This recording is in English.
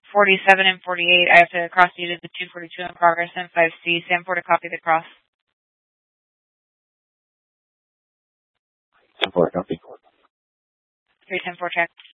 47 and 48. I have to cross you to the 242 in progress and 5C. Stand for to copy the cross. 10-4, copy. 310-4 check.